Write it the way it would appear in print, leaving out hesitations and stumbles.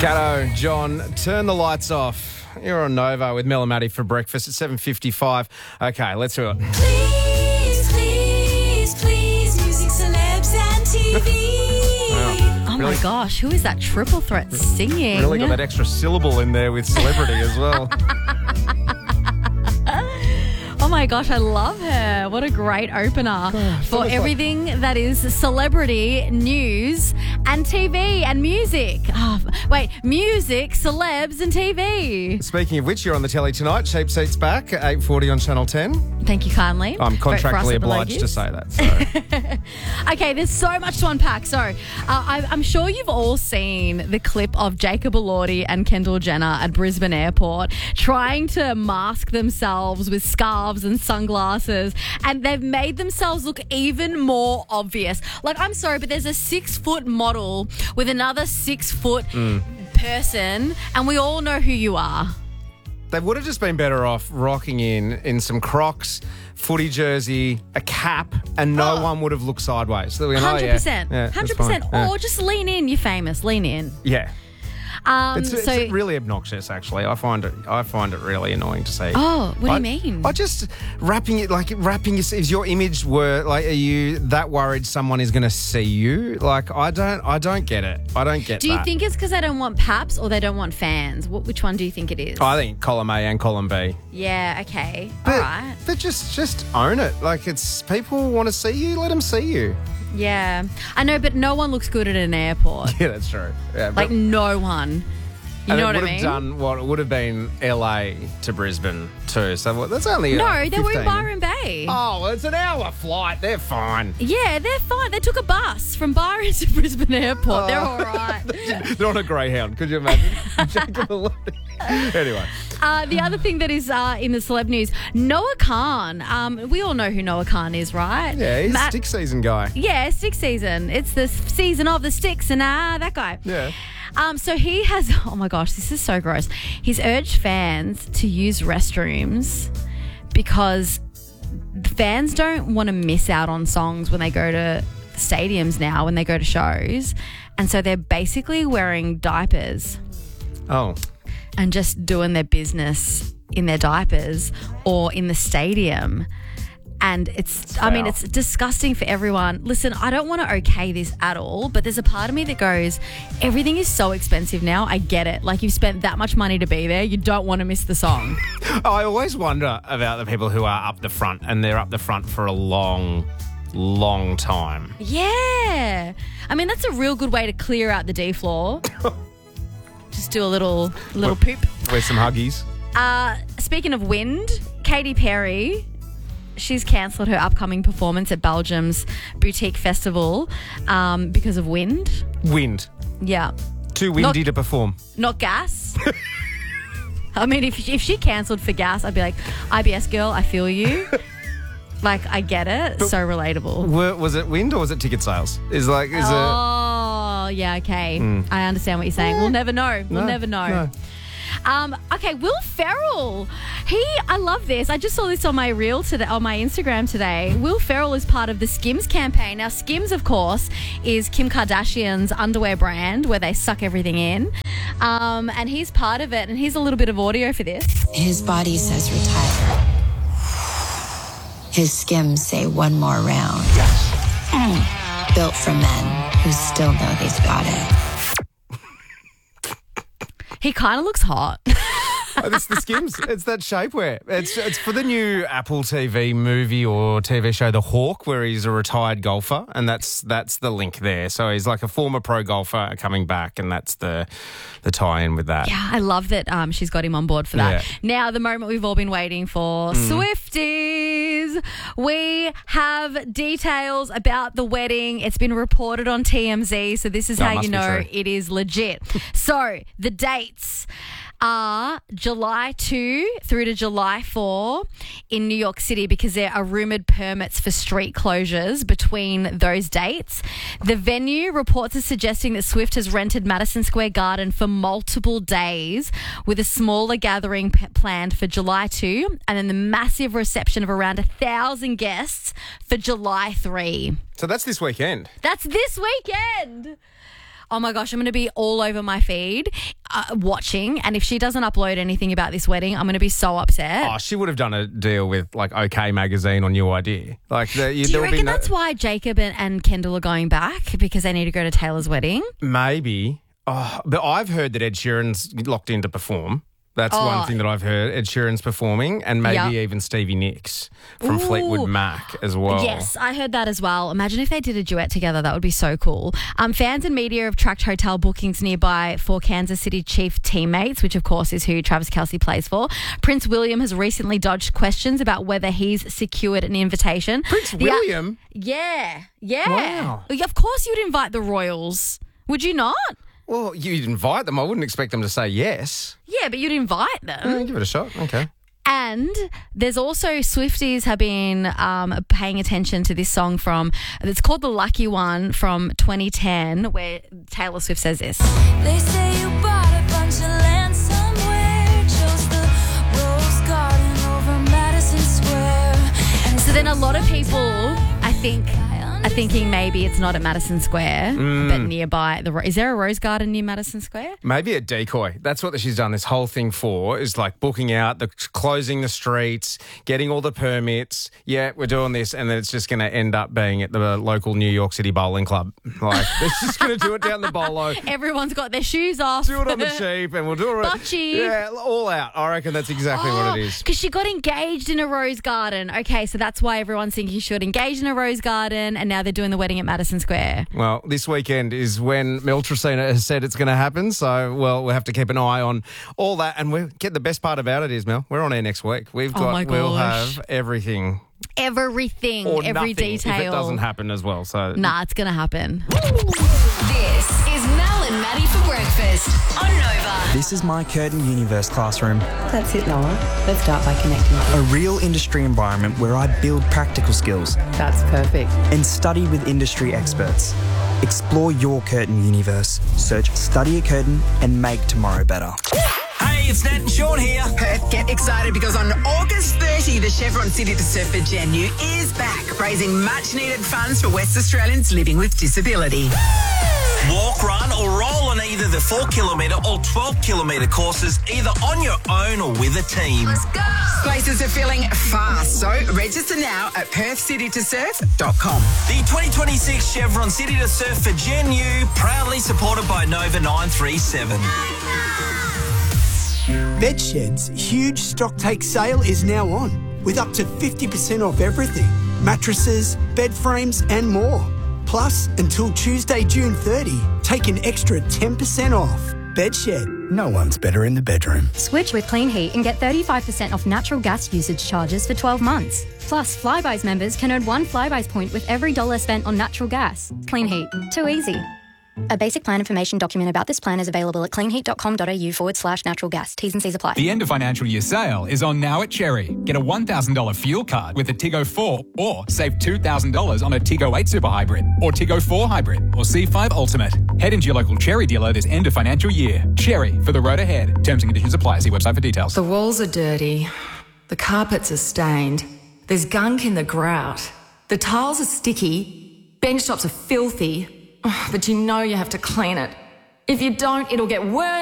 Gatto, John, turn the lights off. You're on Nova with Mel and Maddie for breakfast at 7:55. Okay, let's do it. Please, music, celebs and TV. Oh my gosh, who is that triple threat singing? Really got that extra syllable in there with celebrity as well. Oh my gosh, I love her. What a great opener for everything that is celebrity, news, and TV and music. Music, celebs, and TV. Speaking of which, you're on the telly tonight. Cheap Seats back at 8:40 on Channel 10. Thank you kindly. I'm Vote for us contractually at the obliged to Logies. say that. So. Okay, there's so much to unpack. So I'm sure you've all seen the clip of Jacob Elordi and Kendall Jenner at Brisbane Airport trying to mask themselves with scarves and sunglasses, and they've made themselves look even more obvious. Like, I'm sorry, but there's a 6-foot model with another 6-foot person, and we all know who you are. They would have just been better off rocking in some Crocs, footy jersey, a cap, and no one would have looked sideways. So we know, 100%. yeah, that's 100%. fine. Yeah. Or just lean in. You're famous. Lean in. Yeah. It's So, really obnoxious, actually. I find it really annoying to see. oh, what do you mean? I just wrapping is your image were like, are you that worried someone is going to see you? Like, I don't get it. I don't get Do you that. think it's because they don't want paps or they don't want fans? Which one do you think it is? I think column A and column B. Yeah, okay. But, All right. But just own it. Like, it's people want to see you, let them see you. Yeah. I know, but no one looks good at an airport. Yeah, that's true. Yeah, Like, no one. You know what I it would mean? have done what it would have been LA to Brisbane too. So that's only No, they were in 15. Byron Bay. Oh, well, it's an hour flight. They're fine. Yeah, they're fine. They took a bus from Byron to Brisbane Airport. They're all right. They're on a Greyhound. Could you imagine? Jacob Elordi. Anyway. The other thing that is in the celeb news, Noah Khan. We all know who Noah Khan is, right? Yeah, he's a stick season guy. Yeah, stick season. It's the season of the sticks and that guy. Yeah. So he has, oh my gosh, this is so gross. He's urged fans to use restrooms because fans don't want to miss out on songs when they go to stadiums now, when they go to shows. And so they're basically wearing diapers Oh. and just doing their business in their diapers or in the stadium. And it's disgusting for everyone. Listen, I don't want to okay this at all, but there's a part of me that goes, everything is so expensive now. I get it. Like, you've spent that much money to be there. You don't want to miss the song. I always wonder about the people who are up the front, and they're up the front for a long, long time. Yeah. I mean, that's a real good way to clear out the D floor. Just do a little poop. Wear some Huggies. Speaking of wind, Katy Perry, she's cancelled her upcoming performance at Belgium's Boutique Festival because of wind. Wind. Yeah. Too windy to perform. Not gas. I mean, if she cancelled for gas, I'd be like, IBS girl, I feel you. Like, I get it. So relatable. Was it wind or was it ticket sales? Oh, yeah, okay. I understand what you're saying. We'll never know. We'll never know. Okay, Will Ferrell. I love this. I just saw this on my reel today, on my Instagram today. Will Ferrell is part of the Skims campaign. Now, Skims, of course, is Kim Kardashian's underwear brand where they suck everything in. And he's part of it. And here's a little bit of audio for this. His body says retire. His Skims say one more round. Built for men who still know they've got it. He kind of looks hot. It's the Skims. It's that shapewear. It's for the new Apple TV movie or TV show, The Hawk, where he's a retired golfer, and that's the link there. So he's like a former pro golfer coming back, and that's the tie-in with that. Yeah, I love that she's got him on board for that. Yeah. Now, the moment we've all been waiting for, Swifties. We have details about the wedding. It's been reported on TMZ, so this is That how must you be know true. it is legit. So, the dates are July 2 through to July 4 in New York City because there are rumoured permits for street closures between those dates. The venue reports are suggesting that Swift has rented Madison Square Garden for multiple days with a smaller gathering planned for July 2 and then the massive reception of around 1,000 guests for July 3. So that's this weekend. That's this weekend. oh my gosh, I'm going to be all over my feed watching. And if she doesn't upload anything about this wedding, I'm going to be so upset. Oh, she would have done a deal with like OK Magazine or New Idea. Like, Do you reckon that's why Jacob and Kendall are going back? Because they need to go to Taylor's wedding? Maybe. Oh, but I've heard that Ed Sheeran's locked in to perform. That's one thing that I've heard. Ed Sheeran's performing, and maybe even Stevie Nicks from Fleetwood Mac as well. Yes, I heard that as well. Imagine if they did a duet together. That would be so cool. Fans and media have tracked hotel bookings nearby for Kansas City Chiefs teammates, which of course is who Travis Kelce plays for. Prince William has recently dodged questions about whether he's secured an invitation. Prince William? Yeah. Wow. Of course you'd invite the royals. Would you not? Well, you'd invite them. I wouldn't expect them to say yes. Yeah, but you'd invite them. Give it a shot. Okay. And there's also Swifties have been paying attention to this song it's called The Lucky One from 2010, where Taylor Swift says this. They say you bought a bunch of land somewhere, chose the Rose Garden over Madison Square. So then a lot of people, I think, are thinking maybe it's not at Madison Square, but nearby. Is there a Rose Garden near Madison Square? Maybe a decoy. That's what she's done this whole thing for, is like booking out, closing the streets, getting all the permits. Yeah, we're doing this, and then it's just going to end up being at the local New York City bowling club. Like, they're just going to do it down the bolo. Everyone's got their shoes off. Do it on the cheap, and we'll do it. Butt cheap. Yeah, all out. I reckon that's exactly what it is. Because she got engaged in a Rose Garden. Okay, so that's why everyone's thinking she got engaged in a Rose Garden, and now they're doing the wedding at Madison Square. Well, this weekend is when Mel Tresina has said it's going to happen. So, we'll have to keep an eye on all that. And the best part about it is, Mel, we're on air next week. We'll have everything. Everything, or every nothing detail. If it doesn't happen as well. So Nah, it's going to happen. This is Mel and Maddie for breakfast on Nova. This is my Curtin Universe classroom. That's it, Noah. Let's start by connecting. A real industry environment where I build practical skills That's perfect. and study with industry experts. Explore your Curtin Universe. Search Study at Curtin and make tomorrow better. Hey, it's Nat and Sean here. Perth, get excited because on August 30, the Chevron City to Surf for Genu is back, raising much-needed funds for West Australians living with disability. Walk, run or roll on either the 4 kilometre or 12 kilometre courses, either on your own or with a team. Let's go. Places are filling fast, so register now at perthcitytosurf.com. The 2026 Chevron City to Surf for Genu, proudly supported by Nova 937. Bedshed's huge stock take sale is now on, with up to 50% off everything. Mattresses, bed frames and more. Plus, until Tuesday, June 30, take an extra 10% off. Bedshed, no one's better in the bedroom. Switch with Clean Heat and get 35% off natural gas usage charges for 12 months. Plus, Flybuys members can earn 1 Flybuys point with every $1 spent on natural gas. Clean Heat. Too easy. A basic plan information document about this plan is available at cleanheat.com.au/natural gas. T's and C's apply. The end of financial year sale is on now at Cherry. Get a $1,000 fuel card with a Tiggo 4 or save $2,000 on a Tiggo 8 Super Hybrid or Tiggo 4 Hybrid or C5 Ultimate. Head into your local Cherry dealer this end of financial year. Cherry, for the road ahead. Terms and conditions apply. See website for details. The walls are dirty. The carpets are stained. There's gunk in the grout. The tiles are sticky. Bench tops are filthy. But you know you have to clean it. If you don't, it'll get worse.